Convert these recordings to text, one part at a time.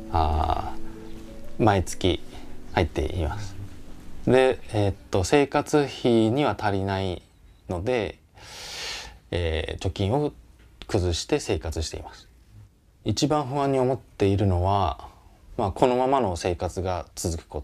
毎月入っています。で、生活費には足りないので、貯金を崩して生活しています。一番不安に思っているのは、このままの生活が続くこと。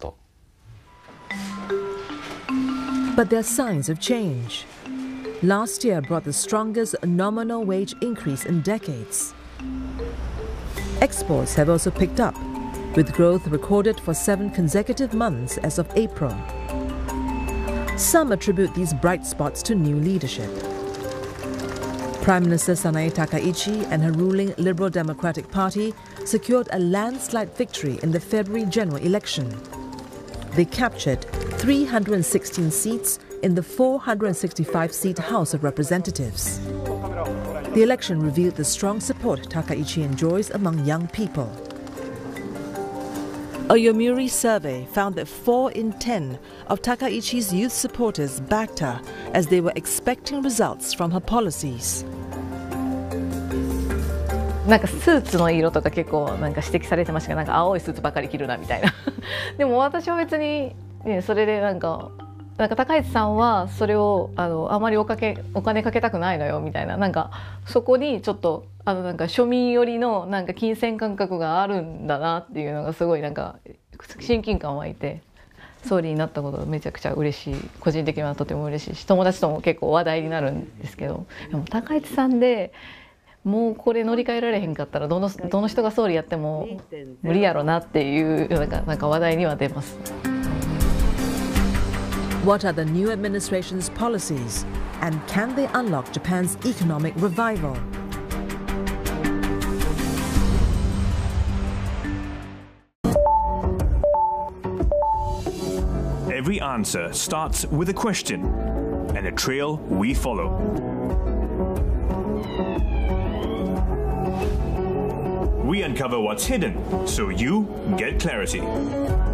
But there are signs of change. Last year brought the strongest nominal wage increase in decades. Exports have also picked up, with growth recorded for 7 consecutive months as of April. Some attribute these bright spots to new leadership. Prime Minister Sanae Takaichi and her ruling Liberal Democratic Party secured a landslide victory in the February general election. They captured 316 seats in the 465-seat House of Representatives. The election revealed the strong support Takaichi enjoys among young people. A Yomiuri survey found that 4 in 10 of Takaichi's youth supporters backed her as they were expecting results from her policies. なんかスーツの色とか結構なんか指摘されてましたけど、なんか青いスーツばかり着るなみたいなでも私は別に、ね、それでなんか高市さんはそれをあまりお金かけたくないのよみたいな、なんかそこにちょっとなんか庶民寄りのなんか金銭感覚があるんだなっていうのがすごいなんか親近感湧いて、総理になったことめちゃくちゃ嬉しい、個人的にはとても嬉しいし、友達とも結構話題になるんですけど、でも高市さんでもうこれ乗り換えられへんかったらどの人が総理やっても無理やろなっていうなんか話題には出ます。 What are the new administration's policies, and can they unlock Japan's economic revival? Every answer starts with a question, and a trail we follow. We uncover what's hidden, so you get clarity.